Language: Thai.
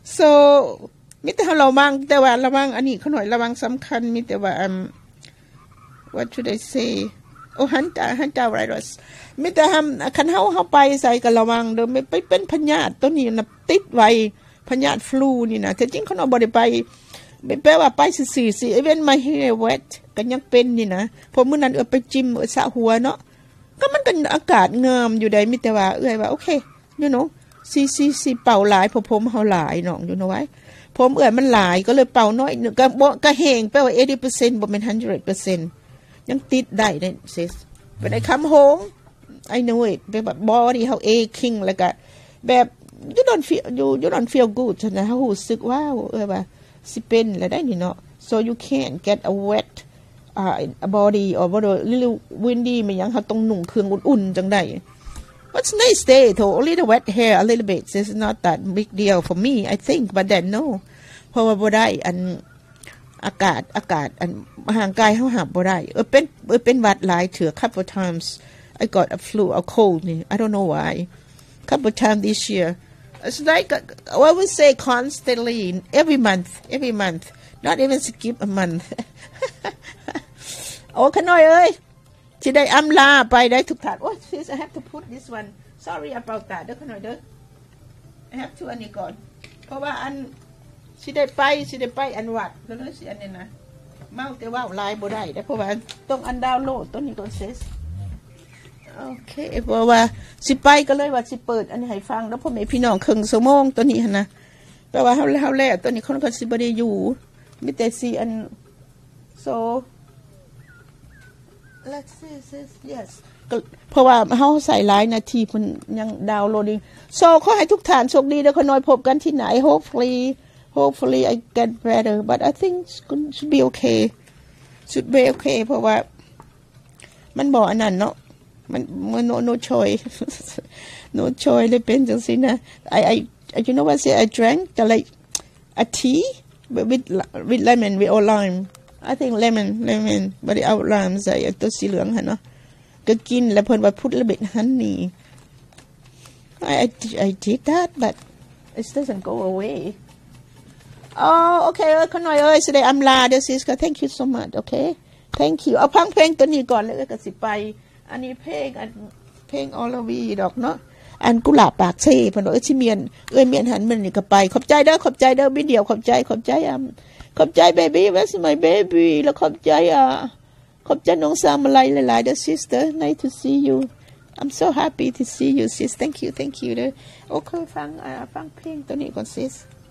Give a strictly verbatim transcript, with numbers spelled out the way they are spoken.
so มีแต่เราระวังแต่ว่าระวังอันนี้เขาหน่อยระวังสำคัญมีแต่ว่า um what should I say โอ้ฮันตาฮันตาไวรัสมีแต่ทำคันเฮาเฮาไปใส่ก็ระวังเด้อไม่ไปเป็นพยาธิตัวนี้น่ะติดไว้พยาธิฟลูนี่นะแต่จริงเขาบ่ได้ไปไม่แปลว่าไปซื่อๆสิ even my hair wet ก็ยังเป็นนี่นะพอมื้อนั้นเออไปจิ้มเออสระหัวเนาะก็มันก็อากาศงามอยู่ได้มีแต่ว่าเอ้ยว่าโอเค you know สิสิสิเป่าหลายเพราะผมเฮาหลายน้องอยู่เนาะไว้ผมเอ้ยมันหลายก็เลยเป่าน้อยนึงก็บ่ก็แห้งแปลว่า eighty percent บ่แม่น one hundred percent ยังติดได้เด้ sis when I come home I know it แบบ body how aching แล้วก็แบบ you don't feel you you don't feel good นะเฮารู้สึกว่าเอ้ยว่าสิเป็นแล้วได้นี่เนาะ so you can't get a wet uh, a body or what a little windy มันยังเฮาต้องนุ่งเครื่องอุ่นๆจังได๋ What's nice day though only the wet hair a little bit it's not that big deal for me I think but then no เพราะว่าบ่ได้อันอากาศอากาศอันห่างกายเฮาหับบ่ได้เออเป็นเออเป็นหวัดหลายเถื่อ couple times I got a flu a cold นี่ I don't know why couple times this year it's like I would say constantly every month every month not even skip a month โอ้ขน้อยเอ้ยสิได้อำลาไปได้ทุกท่านโอ้ sis I have to put this one sorry about that เด้อขน้อยเด้อ I have to อันนี้ก่อนเพราะว่าอันสิได้ไปสิได้ไปอันวัดก็เลยสิอันนี้นะเมาแต่ว่าลายบ่ได้เด้อเพราะว่าต้องอันดาวน์โหลดตัวนี้ก่อน sisโอเคเพราะว่าสิไปก็เลยว่าสิเปิดอันนี้ให้ฟังแล้วพ่อแม่พี่น้องครึ่งชั่วโมงตัวนี้หั่นนะแปลว่าเฮาเฮาแล้วตัวนี้คนก็สิบ่ได้อยู่มีแต่สิอัน so let's see sis yes เพราะว่าเฮาใส่หลายนาทีเพิ่นยังดาวน์โหลดดิ้ง so ขอให้ทุกท่านโชคดีเด้อขอน้อยพบกันที่ไหน hopefully hopefully I get better but I think should be okay should be okay เพราะว่ามันบ่อันนั้นเนาะมันมัน no no choice no choice เลยเป็นจังซี่นะ I I you know what I say I drank the like a tea with with lemon with or lime I think lemon lemon but the out lime ใส่ตัวสีเหลืองหั่นเนาะก็กินแล้วเพิ่นว่าพุดละเบ็ด honey I I I did that but it doesn't go away oh okay เอ้ยขน้อยเอ้ยสิได้อำลาเด้อ sis ก็ thank you so much okay thank you เอาพังเพลงตัวนี้ก่อนแล้วก็สิไปอันนี้เพลงอันเพลงออลวีดอกเนาะอันกุหลาบปากเซ่เพิ่นว่าเอ้ยสิเมียนเอ้ยเมียนหันมันนี่ก็ไปขอบใจเด้อขอบใจเด้อบิเดียวขอบใจขอบใจอ่ะขอบใจ baby where's my baby แล้วขอบใจอ่ะขอบใจน้องสาวมาลัยหลายๆเด้อ sister nice to see you I'm so happy to see you sis thank you thank you เด้อโอเคฟังอ่าฟังเพลงตัวนี้ก่อน sis